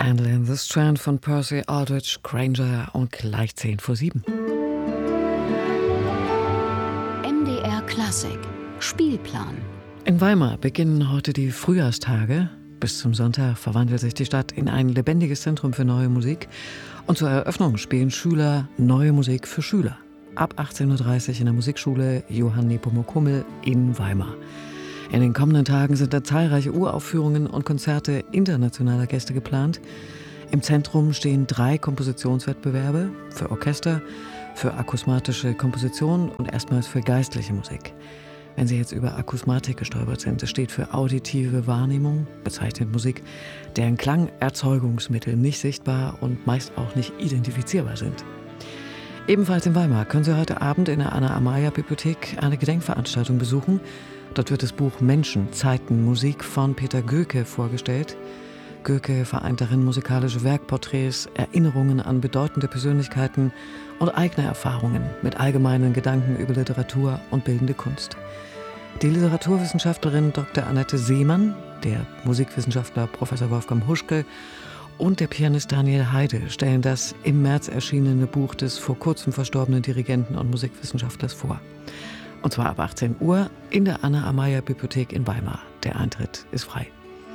Candle in the Strand von Percy Aldrich Granger und gleich 7:10. MDR Klassik Spielplan. In Weimar beginnen heute die Frühjahrstage. Bis zum Sonntag verwandelt sich die Stadt in ein lebendiges Zentrum für neue Musik. Und zur Eröffnung spielen Schüler neue Musik für Schüler. Ab 18:30 Uhr in der Musikschule Johann Nepomuk Hummel in Weimar. In den kommenden Tagen sind da zahlreiche Uraufführungen und Konzerte internationaler Gäste geplant. Im Zentrum stehen 3 Kompositionswettbewerbe für Orchester, für akusmatische Komposition und erstmals für geistliche Musik. Wenn Sie jetzt über Akusmatik gestolpert sind, es steht für auditive Wahrnehmung, bezeichnet Musik, deren Klangerzeugungsmittel nicht sichtbar und meist auch nicht identifizierbar sind. Ebenfalls in Weimar können Sie heute Abend in der Anna-Amalia-Bibliothek eine Gedenkveranstaltung besuchen. Dort wird das Buch Menschen, Zeiten, Musik von Peter Göke vorgestellt. Göke vereint darin musikalische Werkporträts, Erinnerungen an bedeutende Persönlichkeiten und eigene Erfahrungen mit allgemeinen Gedanken über Literatur und bildende Kunst. Die Literaturwissenschaftlerin Dr. Annette Seemann, der Musikwissenschaftler Professor Wolfgang Huschke und der Pianist Daniel Heide stellen das im März erschienene Buch des vor kurzem verstorbenen Dirigenten und Musikwissenschaftlers vor. Und zwar ab 18 Uhr in der Anna-Amalia-Bibliothek in Weimar. Der Eintritt ist frei.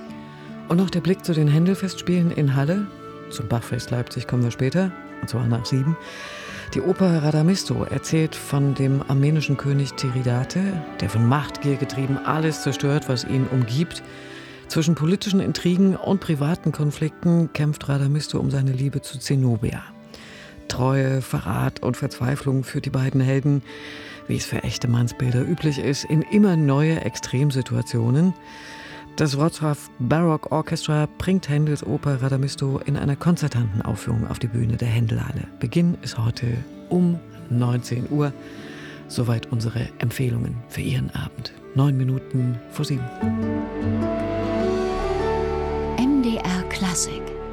Und noch der Blick zu den Händel-Festspielen in Halle. Zum Bachfest Leipzig kommen wir später, und zwar nach 7. Die Oper Radamisto erzählt von dem armenischen König Tiridate, der von Machtgier getrieben alles zerstört, was ihn umgibt. Zwischen politischen Intrigen und privaten Konflikten kämpft Radamisto um seine Liebe zu Zenobia. Treue, Verrat und Verzweiflung führt die beiden Helden, wie es für echte Mannsbilder üblich ist, in immer neue Extremsituationen. Das Wrocław Baroque Orchestra bringt Händels Oper Radamisto in einer konzertanten Aufführung auf die Bühne der Händelhalle. Beginn ist heute um 19 Uhr. Soweit unsere Empfehlungen für Ihren Abend. 9:07. MDR Klassik